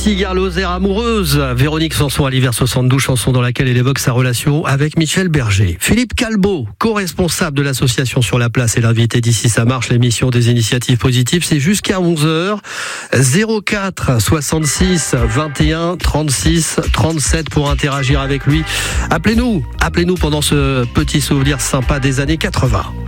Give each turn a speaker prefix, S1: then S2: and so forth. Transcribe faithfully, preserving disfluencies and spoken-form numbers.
S1: Cigare Lozère amoureuse. Véronique Sanson à l'hiver soixante-douze, chanson dans laquelle elle évoque sa relation avec Michel Berger. Philippe Calbo, co-responsable de l'association Sur la Place et l'invité d'ici ça marche, l'émission des initiatives positives, c'est jusqu'à onze heures. zéro quatre soixante-six vingt et un trente-six trente-sept pour interagir avec lui. Appelez-nous, appelez-nous pendant ce petit souvenir sympa des années quatre-vingts.